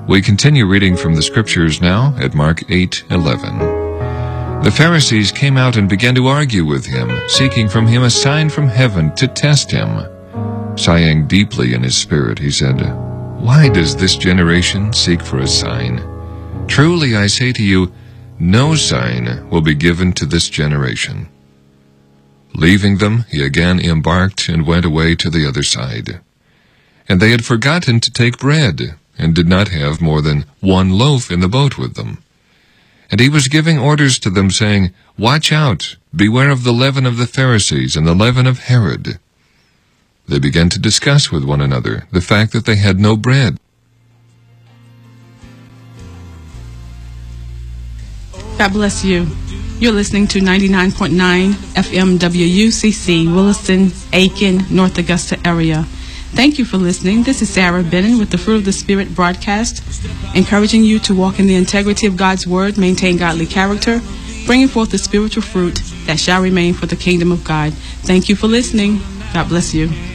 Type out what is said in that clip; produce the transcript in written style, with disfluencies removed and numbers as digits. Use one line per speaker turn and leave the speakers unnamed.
We continue reading from the Scriptures now at Mark 8:11. The Pharisees came out and began to argue with him, seeking from him a sign from heaven to test him. Sighing deeply in his spirit, he said, "Why does this generation seek for a sign? Truly I say to you, no sign will be given to this generation." Leaving them, he again embarked and went away to the other side. And they had forgotten to take bread, and did not have more than one loaf in the boat with them. And he was giving orders to them, saying, "Watch out, beware of the leaven of the Pharisees and the leaven of Herod." They began to discuss with one another the fact that they had no bread.
God bless you. You're listening to 99.9 FM WUCC, Williston, Aiken, North Augusta area. Thank you for listening. This is Sarah Bennon with the Fruit of the Spirit broadcast, encouraging you to walk in the integrity of God's Word, maintain godly character, bringing forth the spiritual fruit that shall remain for the kingdom of God. Thank you for listening. God bless you.